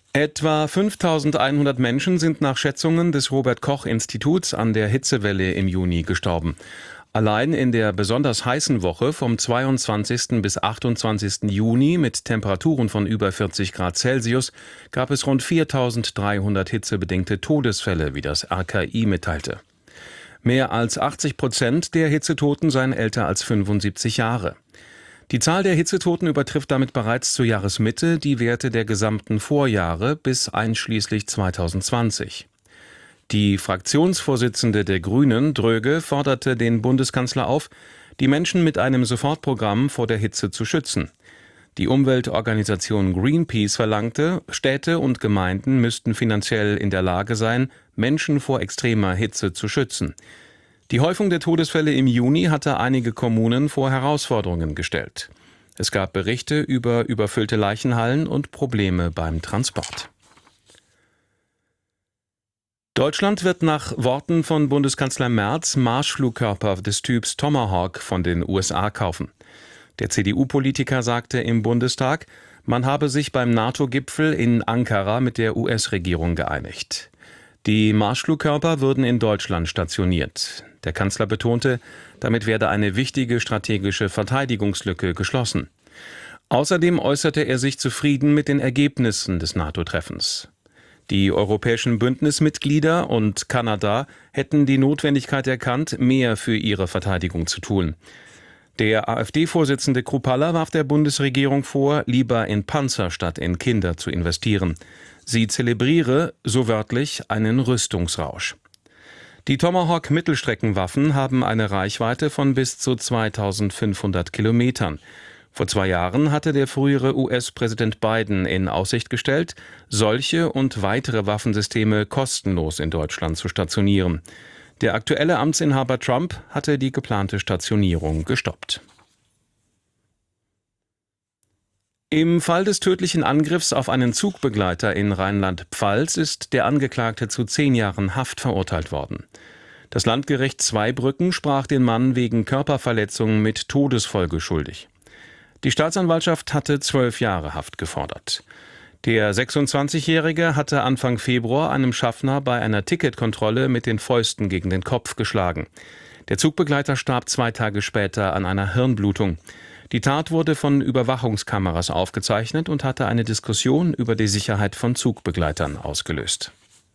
Etwa 5.100 Menschen sind nach Schätzungen des Robert-Koch-Instituts an der Hitzewelle im Juni gestorben. Allein in der besonders heißen Woche vom 22. bis 28. Juni mit Temperaturen von über 40 Grad Celsius gab es rund 4.300 hitzebedingte Todesfälle, wie das RKI mitteilte. Mehr als 80% der Hitzetoten seien älter als 75 Jahre. Die Zahl der Hitzetoten übertrifft damit bereits zur Jahresmitte die Werte der gesamten Vorjahre bis einschließlich 2020. Die Fraktionsvorsitzende der Grünen, Dröge, forderte den Bundeskanzler auf, die Menschen mit einem Sofortprogramm vor der Hitze zu schützen. Die Umweltorganisation Greenpeace verlangte, Städte und Gemeinden müssten finanziell in der Lage sein, Menschen vor extremer Hitze zu schützen. Die Häufung der Todesfälle im Juni hatte einige Kommunen vor Herausforderungen gestellt. Es gab Berichte über überfüllte Leichenhallen und Probleme beim Transport. Deutschland wird nach Worten von Bundeskanzler Merz Marschflugkörper des Typs Tomahawk von den USA kaufen. Der CDU-Politiker sagte im Bundestag, man habe sich beim NATO-Gipfel in Ankara mit der US-Regierung geeinigt. Die Marschflugkörper würden in Deutschland stationiert. Der Kanzler betonte, damit werde eine wichtige strategische Verteidigungslücke geschlossen. Außerdem äußerte er sich zufrieden mit den Ergebnissen des NATO-Treffens. Die europäischen Bündnismitglieder und Kanada hätten die Notwendigkeit erkannt, mehr für ihre Verteidigung zu tun. Der AfD-Vorsitzende Kruppalla warf der Bundesregierung vor, lieber in Panzer statt in Kinder zu investieren. Sie zelebriere, so wörtlich, einen Rüstungsrausch. Die Tomahawk-Mittelstreckenwaffen haben eine Reichweite von bis zu 2.500 Kilometern. Vor 2 Jahren hatte der frühere US-Präsident Biden in Aussicht gestellt, solche und weitere Waffensysteme kostenlos in Deutschland zu stationieren. Der aktuelle Amtsinhaber Trump hatte die geplante Stationierung gestoppt. Im Fall des tödlichen Angriffs auf einen Zugbegleiter in Rheinland-Pfalz ist der Angeklagte zu 10 Jahren Haft verurteilt worden. Das Landgericht Zweibrücken sprach den Mann wegen Körperverletzung mit Todesfolge schuldig. Die Staatsanwaltschaft hatte 12 Jahre Haft gefordert. Der 26-Jährige hatte Anfang Februar einem Schaffner bei einer Ticketkontrolle mit den Fäusten gegen den Kopf geschlagen. Der Zugbegleiter starb 2 Tage später an einer Hirnblutung. Die Tat wurde von Überwachungskameras aufgezeichnet und hatte eine Diskussion über die Sicherheit von Zugbegleitern ausgelöst.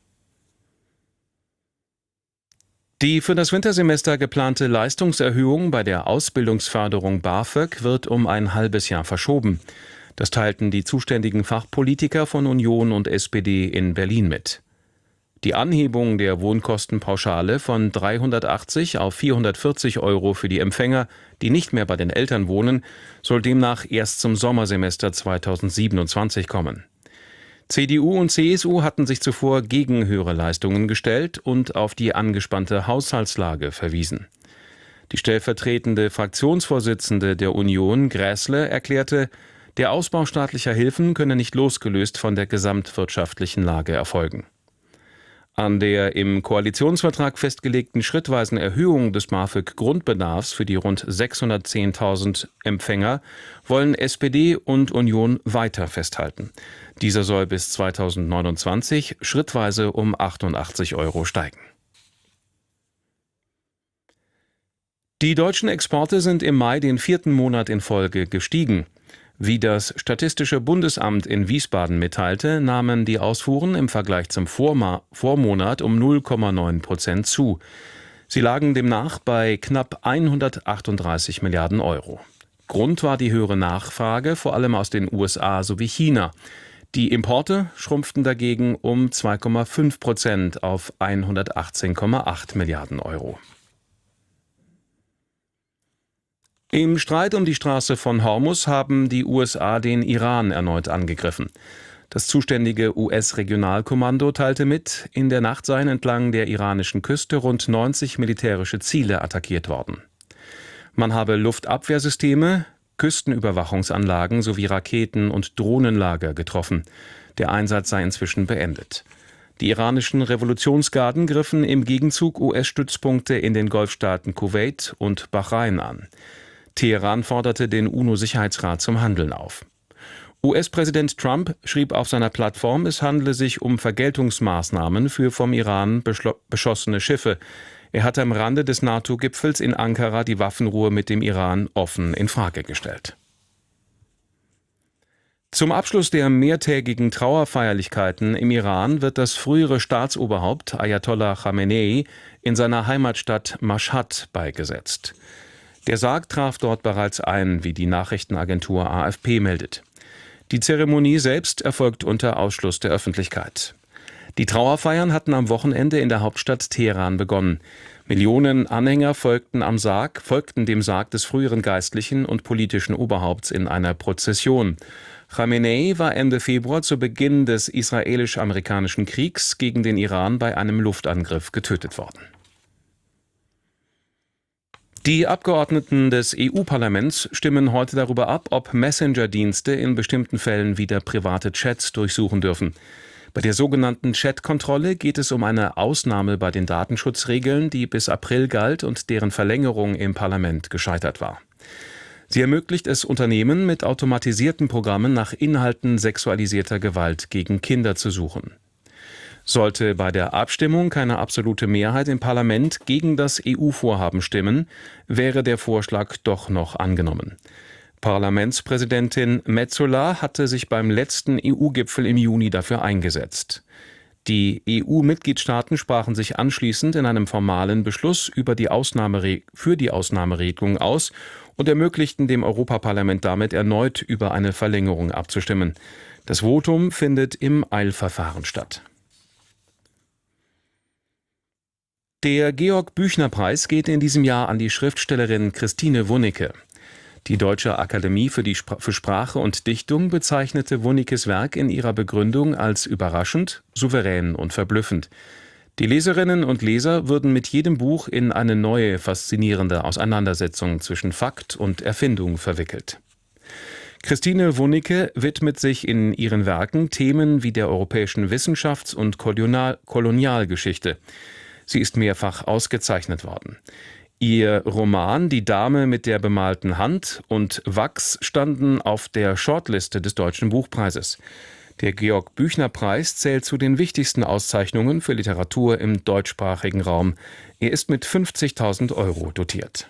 Die für das Wintersemester geplante Leistungserhöhung bei der Ausbildungsförderung BAföG wird um ein halbes Jahr verschoben. Das teilten die zuständigen Fachpolitiker von Union und SPD in Berlin mit. Die Anhebung der Wohnkostenpauschale von 380 auf 440 € für die Empfänger, die nicht mehr bei den Eltern wohnen, soll demnach erst zum Sommersemester 2027 kommen. CDU und CSU hatten sich zuvor gegen höhere Leistungen gestellt und auf die angespannte Haushaltslage verwiesen. Die stellvertretende Fraktionsvorsitzende der Union, Gräßle, erklärte, der Ausbau staatlicher Hilfen könne nicht losgelöst von der gesamtwirtschaftlichen Lage erfolgen. An der im Koalitionsvertrag festgelegten schrittweisen Erhöhung des BAföG-Grundbedarfs für die rund 610.000 Empfänger wollen SPD und Union weiter festhalten. Dieser soll bis 2029 schrittweise um 88 € steigen. Die deutschen Exporte sind im Mai den 4. Monat in Folge gestiegen. Wie das Statistische Bundesamt in Wiesbaden mitteilte, nahmen die Ausfuhren im Vergleich zum Vormonat um 0,9% zu. Sie lagen demnach bei knapp 138 Milliarden €. Grund war die höhere Nachfrage, vor allem aus den USA sowie China. Die Importe schrumpften dagegen um 2,5% auf 118,8 Milliarden €. Im Streit um die Straße von Hormuz haben die USA den Iran erneut angegriffen. Das zuständige US-Regionalkommando teilte mit, in der Nacht seien entlang der iranischen Küste rund 90 militärische Ziele attackiert worden. Man habe Luftabwehrsysteme, Küstenüberwachungsanlagen sowie Raketen- und Drohnenlager getroffen. Der Einsatz sei inzwischen beendet. Die iranischen Revolutionsgarden griffen im Gegenzug US-Stützpunkte in den Golfstaaten Kuwait und Bahrain an. Teheran forderte den UNO-Sicherheitsrat zum Handeln auf. US-Präsident Trump schrieb auf seiner Plattform, es handele sich um Vergeltungsmaßnahmen für vom Iran beschossene Schiffe. Er hatte am Rande des NATO-Gipfels in Ankara die Waffenruhe mit dem Iran offen in Frage gestellt. Zum Abschluss der mehrtägigen Trauerfeierlichkeiten im Iran wird das frühere Staatsoberhaupt Ayatollah Khamenei in seiner Heimatstadt Mashhad beigesetzt. Der Sarg traf dort bereits ein, wie die Nachrichtenagentur AFP meldet. Die Zeremonie selbst erfolgt unter Ausschluss der Öffentlichkeit. Die Trauerfeiern hatten am Wochenende in der Hauptstadt Teheran begonnen. Millionen Anhänger folgten dem Sarg des früheren geistlichen und politischen Oberhaupts in einer Prozession. Khamenei war Ende Februar zu Beginn des israelisch-amerikanischen Kriegs gegen den Iran bei einem Luftangriff getötet worden. Die Abgeordneten des EU-Parlaments stimmen heute darüber ab, ob Messenger-Dienste in bestimmten Fällen wieder private Chats durchsuchen dürfen. Bei der sogenannten Chat-Kontrolle geht es um eine Ausnahme bei den Datenschutzregeln, die bis April galt und deren Verlängerung im Parlament gescheitert war. Sie ermöglicht es Unternehmen, mit automatisierten Programmen nach Inhalten sexualisierter Gewalt gegen Kinder zu suchen. Sollte bei der Abstimmung keine absolute Mehrheit im Parlament gegen das EU-Vorhaben stimmen, wäre der Vorschlag doch noch angenommen. Parlamentspräsidentin Metsola hatte sich beim letzten EU-Gipfel im Juni dafür eingesetzt. Die EU-Mitgliedstaaten sprachen sich anschließend in einem formalen Beschluss für die Ausnahmeregelung aus und ermöglichten dem Europaparlament damit erneut über eine Verlängerung abzustimmen. Das Votum findet im Eilverfahren statt. Der Georg-Büchner-Preis geht in diesem Jahr an die Schriftstellerin Christine Wunnecke. Die Deutsche Akademie für Sprache und Dichtung bezeichnete Wunnekes Werk in ihrer Begründung als überraschend, souverän und verblüffend. Die Leserinnen und Leser würden mit jedem Buch in eine neue, faszinierende Auseinandersetzung zwischen Fakt und Erfindung verwickelt. Christine Wunnecke widmet sich in ihren Werken Themen wie der europäischen Wissenschafts- und Kolonialgeschichte. Sie ist mehrfach ausgezeichnet worden. Ihr Roman »Die Dame mit der bemalten Hand« und »Wachs« standen auf der Shortliste des Deutschen Buchpreises. Der Georg-Büchner-Preis zählt zu den wichtigsten Auszeichnungen für Literatur im deutschsprachigen Raum. Er ist mit 50.000 € dotiert.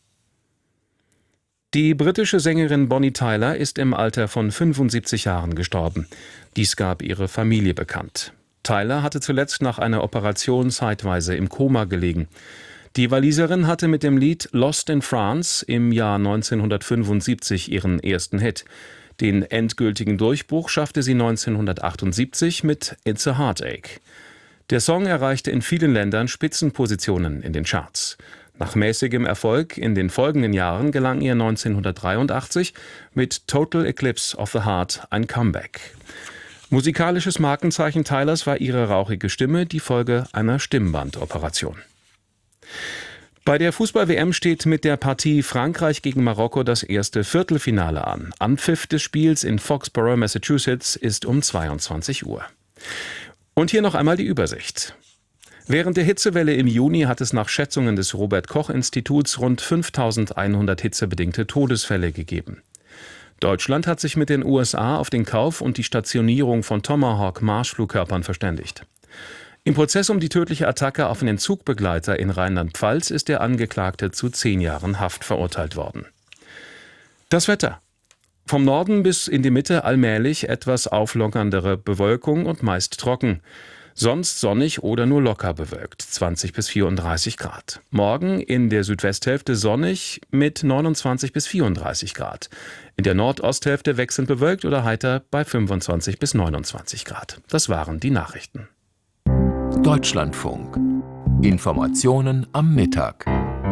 Die britische Sängerin Bonnie Tyler ist im Alter von 75 Jahren gestorben. Dies gab ihre Familie bekannt. Tyler hatte zuletzt nach einer Operation zeitweise im Koma gelegen. Die Waliserin hatte mit dem Lied »Lost in France« im Jahr 1975 ihren ersten Hit. Den endgültigen Durchbruch schaffte sie 1978 mit »It's a Heartache«. Der Song erreichte in vielen Ländern Spitzenpositionen in den Charts. Nach mäßigem Erfolg in den folgenden Jahren gelang ihr 1983 mit »Total Eclipse of the Heart« ein Comeback. Musikalisches Markenzeichen Tylers war ihre rauchige Stimme, die Folge einer Stimmbandoperation. Bei der Fußball-WM steht mit der Partie Frankreich gegen Marokko das erste Viertelfinale an. Anpfiff des Spiels in Foxborough, Massachusetts, ist um 22 Uhr. Und hier noch einmal die Übersicht. Während der Hitzewelle im Juni hat es nach Schätzungen des Robert-Koch-Instituts rund 5.100 hitzebedingte Todesfälle gegeben. Deutschland hat sich mit den USA auf den Kauf und die Stationierung von Tomahawk-Marschflugkörpern verständigt. Im Prozess um die tödliche Attacke auf einen Zugbegleiter in Rheinland-Pfalz ist der Angeklagte zu 10 Jahren Haft verurteilt worden. Das Wetter. Vom Norden bis in die Mitte allmählich etwas auflockerndere Bewölkung und meist trocken. Sonst sonnig oder nur locker bewölkt, 20 bis 34 Grad. Morgen in der Südwesthälfte sonnig mit 29 bis 34 Grad. In der Nordosthälfte wechselnd bewölkt oder heiter bei 25 bis 29 Grad. Das waren die Nachrichten. Deutschlandfunk. Informationen am Mittag.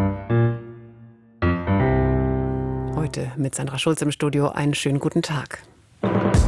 Heute mit Sandra Schulz im Studio. Einen schönen guten Tag.